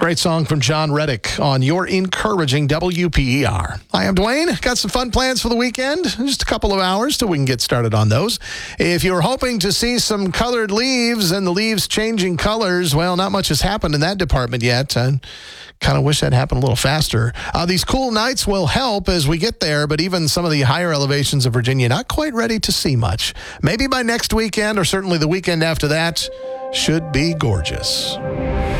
Great song from John Reddick on your encouraging WPER. Hi, I'm Dwayne. Got some fun plans for the weekend. Just a couple of hours till we can get started on those. If you're hoping to see some colored leaves and the leaves changing colors, well, not much has happened in that department yet. I kind of wish that happened a little faster. These cool nights will help as we get there, but even some of the higher elevations of Virginia, not quite ready to see much. Maybe by next weekend or certainly the weekend after that, should be gorgeous.